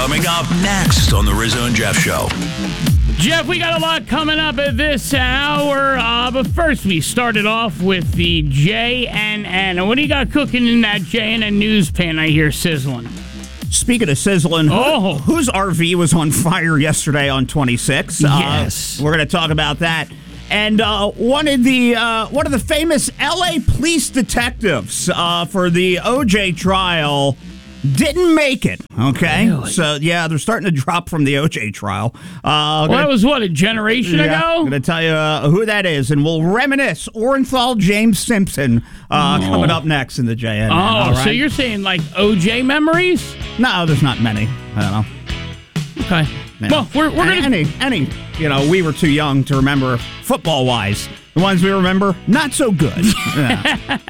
Coming up next on the Rizzo and Jeff Show. Jeff, we got a lot coming up at this hour, but first we started off with the JNN. What do you got cooking in that JNN news pan I hear sizzling? Speaking of sizzling, whose RV was on fire yesterday on 26? Yes. We're going to talk about that. And one of the famous L.A. police detectives for the O.J. trial didn't make it, okay? Really? So, yeah, they're starting to drop from the O.J. trial. That was, a generation ago? I'm going to tell you who that is, and we'll reminisce Orenthal James Simpson coming up next in the JN. Oh, right? So you're saying, like, O.J. memories? No, there's not many. I don't know. Okay. Yeah. Well, we're going to... we were too young to remember football-wise. The ones we remember, not so good. Yeah.